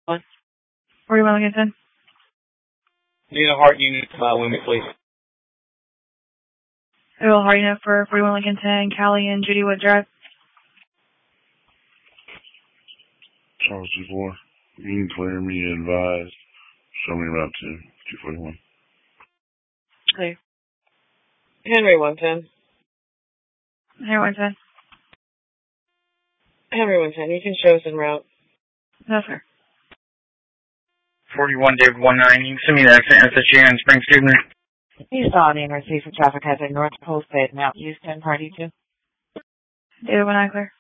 41 Lincoln 10. Need a heart unit with me, please. It'll heart unit for 41 Lincoln 10, Callie and Judy Wood Drive. Charles 24. You can clear me, advise. Show me route to 241. Clear. Henry 110. Henry 110. Henry 110, you can show us en route. No, sir. 41 David 19. You can send me the exit SSG in Spring Stigler. You saw the NRC for traffic hazard North Post Bay, Mount Houston, Party 2. David 19 clear.